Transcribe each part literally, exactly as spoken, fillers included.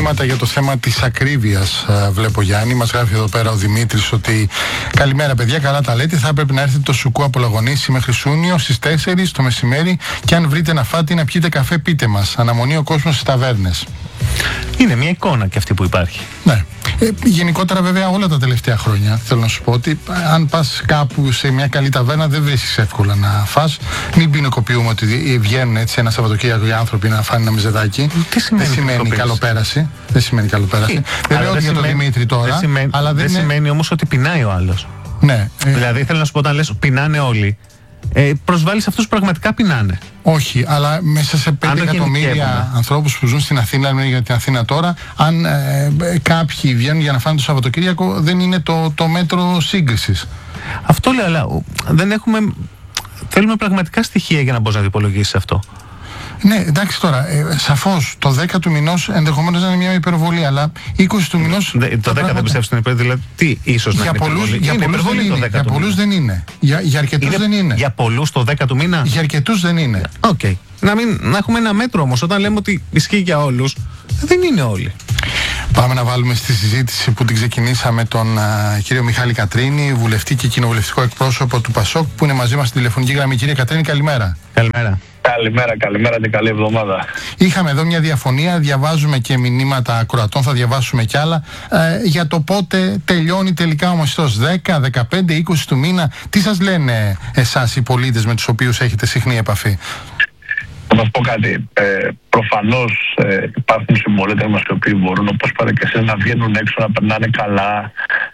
μηνύματα για το θέμα της ακρίβειας, βλέπω Γιάννη. Μας γράφει εδώ πέρα ο Δημήτρης ότι καλημέρα παιδιά, καλά τα λέτε. Θα έπρεπε να έρθετε το Σουκού από Λαγονίση μέχρι Σούνιο στις τέσσερις το μεσημέρι και αν βρείτε να φάτε ή να πιείτε καφέ, πείτε μας. Αναμονεί ο κόσμος στις ταβέρνες. Είναι μια εικόνα και αυτή που υπάρχει. Ναι. Ε, γενικότερα, βέβαια, όλα τα τελευταία χρόνια θέλω να σου πω ότι αν πας κάπου σε μια καλή ταβέρνα δεν βρίσκεις εύκολα να φας. Μην ποινικοποιούμε ότι βγαίνουν έτσι ένα Σαββατοκύριακο οι άνθρωποι να φάνε ένα μεζεδάκι. Τι σημαίνει, δεν σημαίνει καλοπέραση. Δεν σημαίνει καλοπέραση. Δεν λέω ότι για τον Δημήτρη τώρα. Δεν σημαίνει, αλλά δεν δεν είναι... σημαίνει όμως ότι πεινάει ο άλλος. Ναι. Ε... Δηλαδή θέλω να σου πω, όταν λες πεινάνε όλοι, ε, προσβάλλεις αυτούς που πραγματικά πεινάνε. Όχι, αλλά μέσα σε πέντε εκατομμύρια ανθρώπους που ζουν στην Αθήνα, μιλάμε για την Αθήνα τώρα, αν ε, ε, κάποιοι βγαίνουν για να φάνε το Σαββατοκύριακο, δεν είναι το, το μέτρο σύγκρισης. Αυτό λέω, αλλά δεν έχουμε. Θέλουμε πραγματικά στοιχεία για να μπορείς να διπολογίσεις αυτό. Ναι, εντάξει τώρα, ε, σαφώς το δέκα του μηνός ενδεχομένως να είναι μια υπερβολή, αλλά είκοσι του μηνός. Δε, το δέκα πράγματα... δεν πιστεύεις στην υπερβολή, δηλαδή τι ίσως να είναι πολλούς, υπερβολή. Για είναι πολλούς, υπερβολή δεν, το είναι. δέκα Για πολλούς δεν είναι. Για, για αρκετούς είναι, δεν είναι. Για πολλούς το δέκα του μήνα. Για αρκετούς δεν είναι. Οκ. Okay. Να, μην, να έχουμε ένα μέτρο όμως, όταν λέμε ότι ισχύει για όλους, δεν είναι όλοι. Πάμε να βάλουμε στη συζήτηση που την ξεκινήσαμε τον α, κύριο Μιχάλη Κατρίνη, βουλευτή και κοινοβουλευτικό εκπρόσωπο του ΠΑΣΟΚ, που είναι μαζί μας στην τηλεφωνική γραμμή. Κύριε Κατρίνη, καλημέρα. Καλημέρα. Καλημέρα, καλημέρα και καλή εβδομάδα. Είχαμε εδώ μια διαφωνία, διαβάζουμε και μηνύματα ακροατών, θα διαβάσουμε κι άλλα, ε, για το πότε τελειώνει τελικά ο μισθός, δέκα, δεκαπέντε, είκοσι του μήνα. Τι σας λένε εσάς οι πολίτες με τους οποίους έχετε συχνή επαφή? Θα σας πω κάτι. Ε, προφανώς ε, υπάρχουν συμπολίτες μας οι οποίοι μπορούν, όπως είπατε και εσείς, να βγαίνουν έξω, να περνάνε καλά,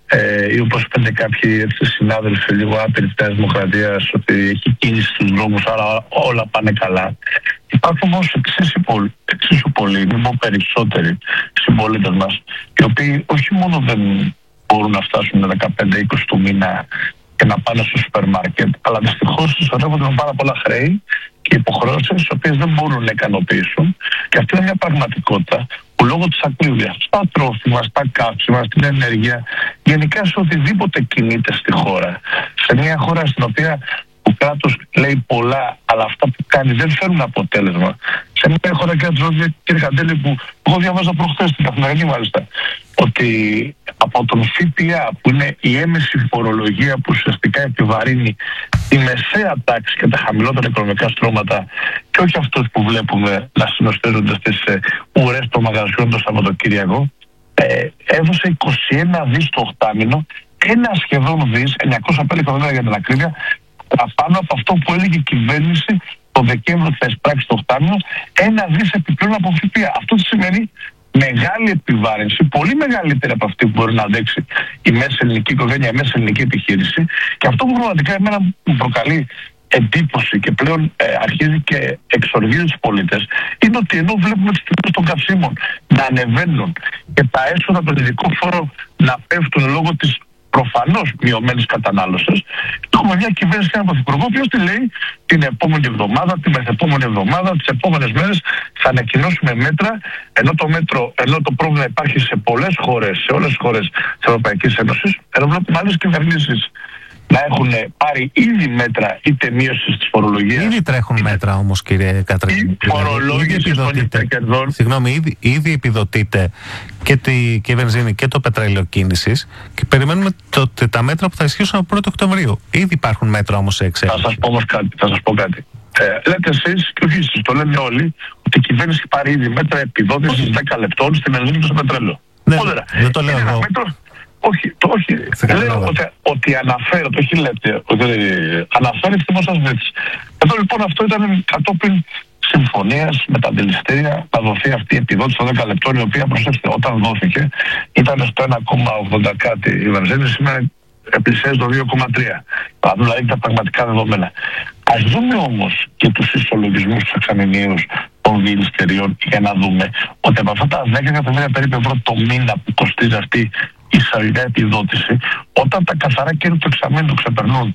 ε, ή όπως είπατε κάποιοι έτσι, συνάδελφοι λίγο άπειροι της Νέας Δημοκρατίας, ότι έχει κίνηση στους δρόμους, άρα όλα πάνε καλά. Υπάρχουν όμως εξίσου πολλοί, εξίσου πολλοί, μην πω περισσότεροι συμπολίτες μας, οι οποίοι όχι μόνο δεν μπορούν να φτάσουν δεκαπέντε είκοσι του μήνα και να πάνε στο σούπερ μάρκετ, αλλά δυστυχώς συσσωρεύονται με πάρα πολλά χρέη και υποχρεώσεις τις οποίες δεν μπορούν να ικανοποιήσουν. Και αυτή είναι μια πραγματικότητα που λόγω της ακρίβειας στα τρόφιμα, στα καύσιμα, στην ενέργεια, γενικά σε οτιδήποτε κινείται στη χώρα, σε μια χώρα στην οποία το κράτος λέει πολλά, αλλά αυτά που κάνει δεν φέρνουν αποτέλεσμα. Σε μια χώρα, κύριε Καντέλη, που εγώ διαβάζα προχθές στην Καθημερινή μάλιστα, ότι από τον ΦΠΑ, που είναι η έμεση φορολογία που ουσιαστικά επιβαρύνει τη μεσαία τάξη και τα χαμηλότερα οικονομικά στρώματα, και όχι αυτούς που βλέπουμε να συνοστίζονται στις ε, ουρές των μαγαζιών το Σαββατοκύριακο, ε, έδωσε είκοσι ένα δις το οχτάμηνο, ένα σχεδόν δις, εννιακόσια πέντε εκατομμύρια για την ακρίβεια, παραπάνω από αυτό που έλεγε η κυβέρνηση το Δεκέμβριο θα εισπράξει το οχτάμηνο, ένα δις επιπλέον από ΦΠΑ. Αυτό τι σημαίνει? Μεγάλη επιβάρυνση, πολύ μεγαλύτερη από αυτή που μπορεί να αντέξει η μέση ελληνική οικογένεια, η μέση ελληνική επιχείρηση. Και αυτό που πραγματικά εμένα μου προκαλεί εντύπωση και πλέον ε, αρχίζει και εξοργίζει τους πολίτες, είναι ότι ενώ βλέπουμε τις τιμές των καυσίμων να ανεβαίνουν και τα έσοδα των ειδικών φόρων να πέφτουν λόγω της προφανώς μειωμένης κατανάλωσης, έχουμε μια κυβέρνηση και έναν πρωθυπουργό, ο οποίος τη λέει την επόμενη εβδομάδα, την μεθεπόμενη εβδομάδα, τις επόμενες μέρες θα ανακοινώσουμε μέτρα, ενώ το μέτρο, ενώ το πρόβλημα υπάρχει σε πολλές χώρες, σε όλες τις χώρες της Ευρωπαϊκής Ένωσης, ενώ βλέπουμε άλλες κυβερνήσεις να έχουν πάρει ήδη μέτρα είτε μείωση της φορολογίας. Ήδη τρέχουν είτε... μέτρα όμως, κύριε Κατρίνη. Η φορολόγηση των υπερκερδών. Συγγνώμη, ήδη, ήδη επιδοτείται και, τη, και η βενζίνη και το πετρέλαιο κίνησης και περιμένουμε το, τα μέτρα που θα ισχύσουν από πρώτη Οκτωβρίου. Ήδη υπάρχουν μέτρα όμως σε εξέλιξη. Θα σας πω όμως κάτι. Θα σας πω κάτι. Ε, λέτε εσείς και όχι εσείς, το λένε όλοι, ότι η κυβέρνηση έχει πάρει ήδη μέτρα επιδότησης δέκα λεπτών στην βενζίνη και στο πετρέλαιο. Ναι, δεν το λέω εγώ. Όχι, το όχι. Λέω ότι, ότι αναφέρεται, όχι λέτε, ότι αναφέρεται στη δημοσιοσβήτηση. Εδώ λοιπόν αυτό ήταν κατόπιν συμφωνίας με τα αντιληστήρια να δοθεί αυτή η επιδότηση των δέκα λεπτών, η οποία, προσέξτε, όταν δόθηκε ήταν στο ένα κόμμα ογδόντα κάτι η βενζίνη, σήμερα πλησιάζει το δύο κόμμα τρία. Δηλαδή τα πραγματικά δεδομένα. Ας δούμε όμως και τους ισολογισμούς τους εξαμηνίους των διελιστεριών για να δούμε ότι από αυτά τα δέκα εκατομμύρια περίπου ευρώ το μήνα που κοστίζει αυτή η εισαγωγική επιδότηση, όταν τα καθαρά κέρδη του εξαμήνου ξεπερνούν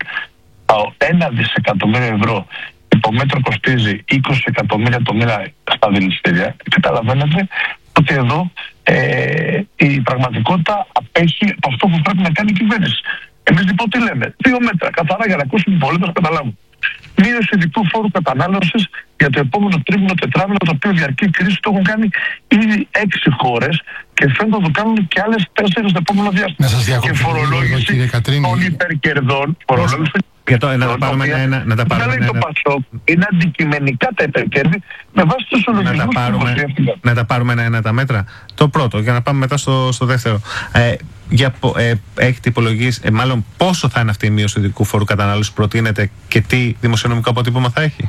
ένα δισεκατομμύριο ευρώ και το μέτρο κοστίζει είκοσι εκατομμύρια το μήνα στα διελιστερία, καταλαβαίνετε ότι εδώ ε, η πραγματικότητα απέχει από αυτό που πρέπει να κάνει η κυβέρνηση. Εμείς λοιπόν τι λέμε? Δύο μέτρα καθαρά για να ακούσουν οι πολίτες να καταλάβουν. Μείωση διπλού φόρου κατανάλωσης για το επόμενο τρίμηνο τετράμηνο, το οποίο διαρκεί κρίση. Το έχουν κάνει ήδη έξι χώρες και φαίνεται να το κάνουν και άλλες τέσσερις στο επόμενο διάστημα. Και φορολόγηση των υπερκερδών. Φορολόγηση για το, να τα πάρουμε ένα, να τα πάρουμε ένα, το Πασόκ είναι αντικειμενικά τα υπερκέρδη με βάση τους ολογισμούς που να τα πάρουμε ένα-ένα τα μέτρα. Το πρώτο, για να πάμε μετά στο, στο δεύτερο. Ε, για, ε, έχετε υπολογίσει, ε, μάλλον πόσο θα είναι αυτή η μείωση του ειδικού φόρου κατανάλωσης προτείνεται και τι δημοσιονομικό αποτύπωμα θα έχει?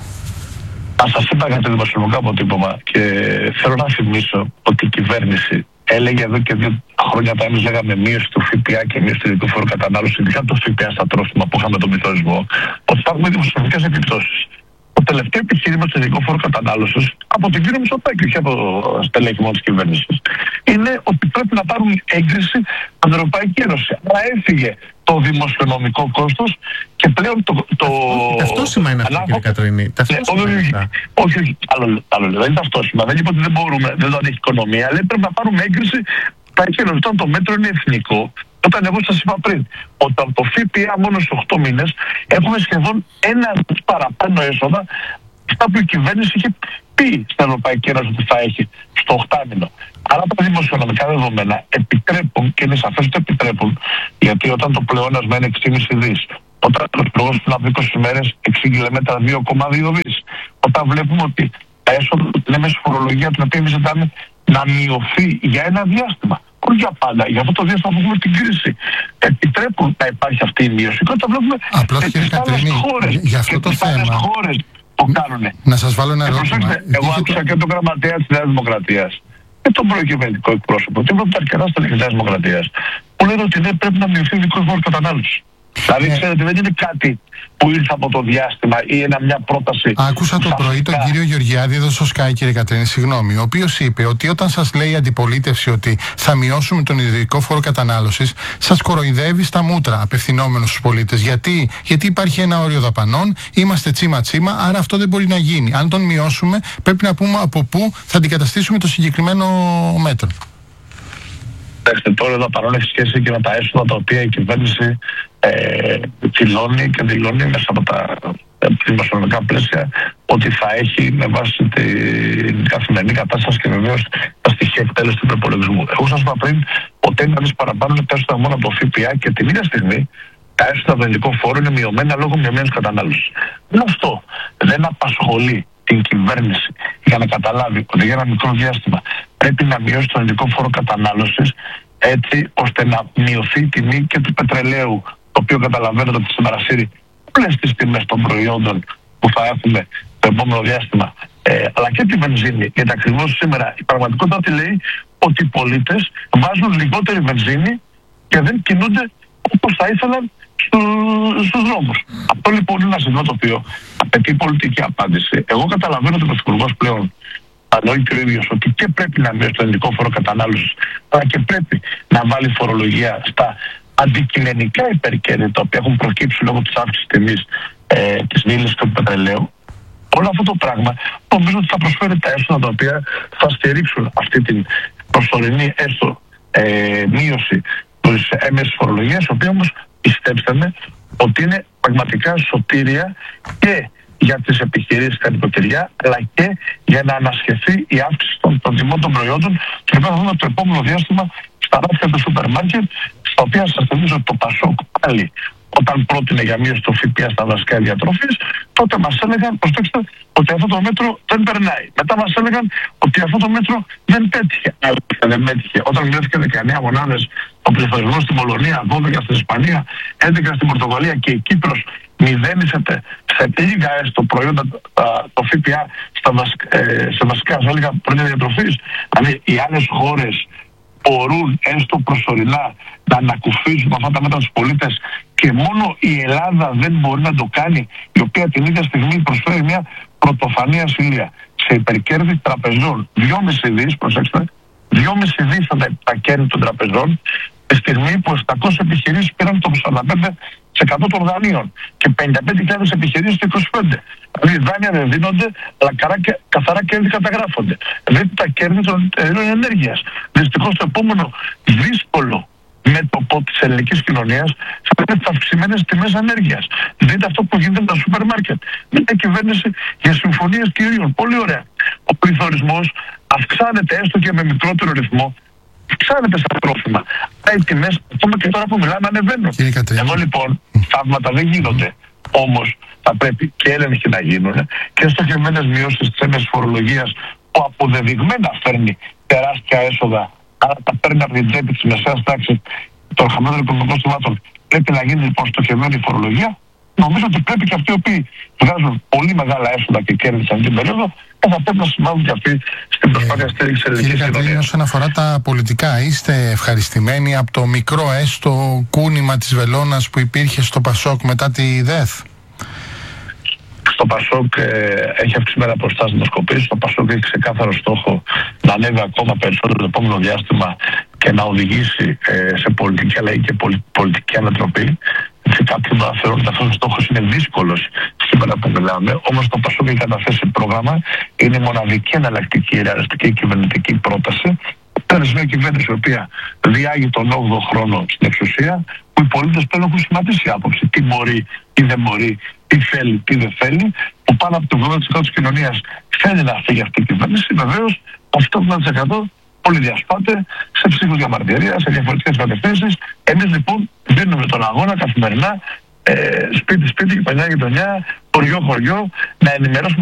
Αν σας είπα για το δημοσιονομικό αποτύπωμα, και θέλω να θυμίσω ότι η κυβέρνηση έλεγε εδώ και δύο χρόνια, τα εμείς λέγαμε μείωση του ΦΠΑ και μείωση του ειδικού φόρου κατανάλωσης, ειδικά το ΦΠΑ στα τρόφιμα που είχαμε τον πληθωρισμό, ότι θα έχουμε δημοσιονομικές επιπτώσεις. Το τελευταίο επιχείρημα του ειδικού φόρου κατανάλωσης, από τον κύριο Μητσοτάκη, όχι από το στελέχη μόνο της κυβέρνησης, είναι ότι πρέπει να πάρουν έγκριση από την Ευρωπαϊκή Ένωση. Αλλά έφυγε το δημοσιονομικό κόστος και πλέον το. το ταυτόσημα είναι αυτό, κύριε Κατρίνη. Όχι, όχι. Άλλο λέω. Δεν είναι ταυτόσημα. Δεν είπα ότι δεν μπορούμε, δεν το αντέχει η οικονομία, αλλά πρέπει να πάρουμε έγκριση. Τα Ένωση. Όταν το μέτρο είναι εθνικό, όταν εγώ σας είπα πριν, όταν το ΦΠΑ μόνο στους οκτώ μήνες έχουμε σχεδόν ένα παραπάνω έσοδα αυτά που η κυβέρνηση είχε πει στην Ευρωπαϊκή Ένωση ότι θα έχει στο οκτάμηνο. Άρα τα δημοσιονομικά δεδομένα επιτρέπουν, και είναι σαφές ότι επιτρέπουν, γιατί όταν το πλεόνασμα είναι έξι κόμμα πέντε δις, όταν ο πλεόνασμα πριν από είκοσι μέρες εξήγηλε μέτρα δύο κόμμα δύο δις, όταν βλέπουμε ότι τα έσοδα είναι μέσα φορολογία την οποία εμείς ζητάμε να μειωθεί για ένα διάστημα. Όχι για πάντα, για αυτό το διάστημα που έχουμε την κρίση. Επιτρέπουν να υπάρχει αυτή η μείωση. Και όταν βλέπουμε τις άλλες χώρες και τις άλλες χώρες το κάνουν. Να σας βάλω ένα ερώτημα. Εγώ άκουσα και τον γραμματέα της Νέας Δημοκρατίας και τον προκυβερνητικό εκπρόσωπο και βλέπω τα αρκετά στα Νέας Δημοκρατίας που λένε ότι δεν πρέπει να μειωθεί ο ειδικός φόρος κατανάλωσης. Δηλαδή, ξέρετε, δεν είναι κάτι που ήρθε από το διάστημα ή είναι μια πρόταση. Άκουσα το πρωί τον κύριο Γεωργιάδη εδώ στο Sky, κύριε Κατρίνη, συγγνώμη, ο οποίος είπε ότι όταν σας λέει η αντιπολίτευση ότι θα μειώσουμε τον ειδικό φόρο κατανάλωσης, σας κοροϊδεύει στα μούτρα, απευθυνόμενος στους πολίτες. Γιατί? Γιατί υπάρχει ένα όριο δαπανών, είμαστε τσίμα-τσίμα, άρα αυτό δεν μπορεί να γίνει. Αν τον μειώσουμε, πρέπει να πούμε από πού θα αντικαταστήσουμε το συγκεκριμένο μέτρο. Κοιτάξτε, τώρα εδώ παρόν έχει σχέση και με τα έσοδα τα οποία η κυβέρνηση ε, δηλώνει και δηλώνει μέσα από τα δημοσιονομικά πλαίσια ότι θα έχει με βάση την καθημερινή κατάσταση και βεβαίως τα στοιχεία εκτέλεσης του προπολογισμού. Εγώ σας είπα πριν ότι ένα δις παραπάνω είναι τα έσοδα μόνο από το ΦΠΑ και την ίδια στιγμή τα έσοδα από τον ελληνικό φόρο είναι μειωμένα λόγω μειωμένης κατανάλωσης. Είναι αυτό. Δεν απασχολεί την κυβέρνηση για να καταλάβει ότι για ένα μικρό διάστημα πρέπει να μειώσει τον ελληνικό φόρο κατανάλωσης έτσι ώστε να μειωθεί η τιμή και του πετρελαίου, το οποίο καταλαβαίνετε ότι συμπαρασύρει όλες τις τιμές των προϊόντων που θα έχουμε το επόμενο διάστημα, ε, αλλά και τη βενζίνη. Γιατί ακριβώς σήμερα η πραγματικότητα τι λέει? Ότι οι πολίτες βάζουν λιγότερη βενζίνη και δεν κινούνται όπως θα ήθελαν στους δρόμους. Αυτό λοιπόν είναι ένα σημείο το οποίο απαιτεί πολιτική απάντηση. Εγώ καταλαβαίνω ότι ο Πρωθυπουργός πλέον ανόει και ο ίδιος ότι και πρέπει να μειώσει τον ελληνικό φόρο κατανάλωσης, αλλά και πρέπει να βάλει φορολογία στα αντικειμενικά υπερκέρδη τα οποία έχουν προκύψει λόγω της αύξησης τιμής ε, της μήλης και του πετρελαίου. Όλο αυτό το πράγμα νομίζω ότι θα προσφέρει τα έσοδα τα οποία θα στηρίξουν αυτή την προσωρινή έστω ε, μείωση της έμεσης φορολογίας, η οποία όμως πιστέψτε με ότι είναι πραγματικά σωτήρια και για τις επιχειρήσεις και νοικοκυριά, αλλά και για να ανασχεθεί η αύξηση των, των τιμών των προϊόντων, και θα δούμε το επόμενο διάστημα στα ράφια του σούπερ μάρκετ, στα οποία σας θυμίζω ότι το Πασόκ πάλι όταν πρότεινε για μείωση του ΦΠΑ στα δασικά διατροφής, τότε μας έλεγαν, προσέξτε, ότι αυτό το μέτρο δεν περνάει. Μετά μας έλεγαν ότι αυτό το μέτρο δεν πέτυχε. Αλλά δεν πέτυχε. Όταν μειώθηκε δεκαεννέα μονάδες ο πληθωρισμός στην Πολωνία, δώδεκα στην Ισπανία, έντεκα στην Πορτογαλία και η Κύπρος μηδένισεται σε λίγα έστω προϊόντα το ΦΠΑ στα βασικά, ε, σε βασικά σε λίγα προϊόντα διατροφής. Δηλαδή οι άλλες χώρες μπορούν έστω προσωρινά να ανακουφίσουν αυτά τα μέτρα στους πολίτες και μόνο η Ελλάδα δεν μπορεί να το κάνει, η οποία την ίδια στιγμή προσφέρει μια πρωτοφανή ασυλία σε υπερκέρδη τραπεζών. δυόμισι δις, προσέξτε, δυόμισι δις ήταν τα κέρδη των τραπεζών, τη στιγμή που επτακόσιες επιχειρήσεις πήραν το σαράντα πέντε τοις εκατό των δανείων και πενήντα πέντε χιλιάδες επιχειρήσεις το είκοσι πέντε τοις εκατό. Δηλαδή δάνεια δεν δίνονται, αλλά καθαρά κέρδη καταγράφονται. Δηλαδή τα κέρδη των εταιρείων ενέργειας. Δυστυχώς το επόμενο δύσκολο μέτωπο της ελληνικής κοινωνίας θα είναι τις αυξημένες τιμές ανέργειας. Δείτε αυτό που γίνεται με τα σούπερ μάρκετ. Με την κυβέρνηση για συμφωνίες κυρίων. Πολύ ωραία. Ο πληθωρισμός αυξάνεται έστω και με μικρότερο ρυθμό. Αυξάνεται στα τρόφιμα. Οι τιμές, ακόμα και τώρα που μιλάμε, ανεβαίνουν. Εδώ λοιπόν θαύματα δεν γίνονται. Όμως θα πρέπει και έλεγχοι να γίνουν και στοχευμένες μειώσεις της έμεσης φορολογίας που αποδεδειγμένα φέρνει τεράστια έσοδα, άρα τα παίρνει από την τσέπη της μεσαίας τάξης των χαμηλότερων οικονομικών στρωμάτων. Πρέπει να γίνει λοιπόν στοχευμένη φορολογία. Νομίζω ότι πρέπει και αυτοί οι οποίοι βγάζουν πολύ μεγάλα έσοδα και κέρδη σε αυτήν την περίοδο θα πρέπει να συμβάλλουν και αυτοί στην προσπάθεια στήριξης της ελληνικής κοινωνίας. Κύριε Κατρίνη, όσον αφορά τα πολιτικά, είστε ευχαριστημένοι από το μικρό έστω κούνημα της βελόνας που υπήρχε στο Πασόκ μετά τη ΔΕΘ? Στο Πασόκ ε, έχει αυξημένα ποσοστά στις δημοσκοπήσεις. Το Πασόκ έχει ξεκάθαρο στόχο να ανέβει ακόμα περισσότερο το επόμενο διάστημα και να οδηγήσει ε, σε πολιτική αλλαγή και πολι, πολιτική ανατροπή. Κάποιοι θα θεωρούν ότι αυτός ο στόχος είναι δύσκολος σήμερα που μιλάμε. Όμως το Πασόκ έχει καταθέσει πρόγραμμα. Είναι η μοναδική εναλλακτική ρεαλιστική κυβερνητική πρόταση. Πέρασε μια κυβέρνηση η οποία διάγει τον όγδοο χρόνο στην εξουσία, που οι πολίτες πλέον έχουν σχηματίσει άποψη τι μπορεί, τι δεν μπορεί, τι θέλει, τι δεν θέλει, που πάνω από το εβδομήντα τοις εκατό της κοινωνίας θέλει να φύγει αυτή η κυβέρνηση. Βεβαίως, αυτό το εβδομήντα τοις εκατό όλοι διασπάται σε ψήφους διαμαρτυρία, σε διαφορετικές κατευθύνσεις. Εμείς λοιπόν δίνουμε τον αγώνα καθημερινά, ε, σπίτι-σπίτι, γειτονιά-γειτονιά, χωριό-χωριό, να ενημερώσουμε